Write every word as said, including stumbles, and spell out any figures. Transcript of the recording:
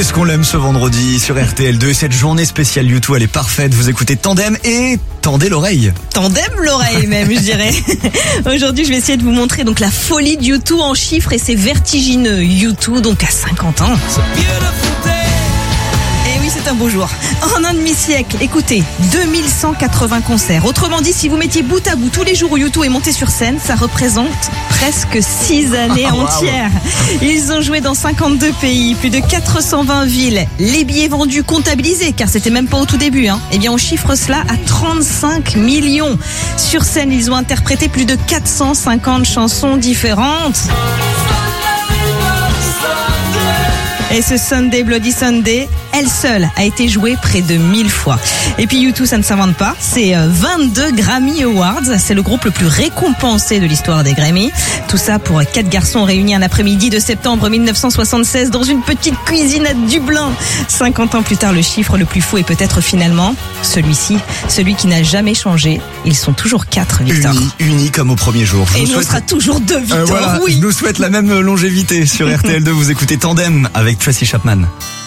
Qu'est-ce qu'on l'aime ce vendredi sur R T L deux. Cette journée spéciale U deux, elle est parfaite. Vous écoutez Tandem et tendez l'oreille. Tandem l'oreille même, je dirais. Aujourd'hui, je vais essayer de vous montrer donc la folie de U deux en chiffres et c'est vertigineux. U deux donc à cinquante ans. Et oui, c'est un beau jour. En un demi-siècle, écoutez, deux mille cent quatre-vingts concerts. Autrement dit, si vous mettiez bout à bout tous les jours où U deux est monté sur scène, ça représente presque six années Wow. entières. Ils ont joué dans cinquante-deux pays, plus de quatre cent vingt villes. Les billets vendus comptabilisés, car c'était même pas au tout début, hein. Eh bien, on chiffre cela à trente-cinq millions. Sur scène, ils ont interprété plus de quatre cent cinquante chansons différentes. Et ce Sunday Bloody Sunday, elle seule a été jouée près de mille fois. Et puis U deux, ça ne s'invente pas, c'est vingt-deux Grammy Awards, c'est le groupe le plus récompensé de l'histoire des Grammy. Tout ça pour quatre garçons réunis un après-midi de septembre mille neuf cent soixante-seize dans une petite cuisine à Dublin. cinquante ans plus tard, le chiffre le plus fou est peut-être finalement celui-ci, celui qui n'a jamais changé. Ils sont toujours quatre, Victor. Unis, unis comme au premier jour. Je Et vous nous, souhaite... on sera toujours deux, Victor, Euh, voilà, oui. Je nous souhaite la même longévité sur R T L deux. Vous écoutez Tandem avec Tracy Chapman.